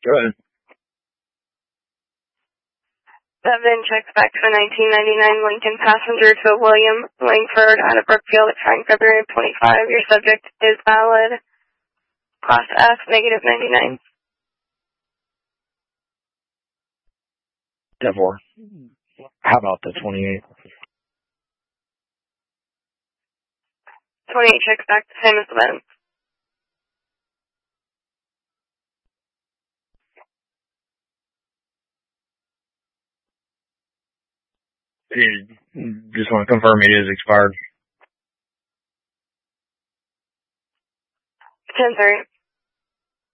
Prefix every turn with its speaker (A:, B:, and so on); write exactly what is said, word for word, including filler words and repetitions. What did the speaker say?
A: Go ahead.
B: Seven checks back to a nineteen ninety-nine Lincoln passenger to a William Langford out of Brookfield occurring February of twenty-five. Your subject is valid. Class F, negative ninety-nine.
A: ten four. How about the twenty-eight?
B: twenty-eight checks back, the same as the event.
A: Just want to confirm it is expired.
B: ten thirty.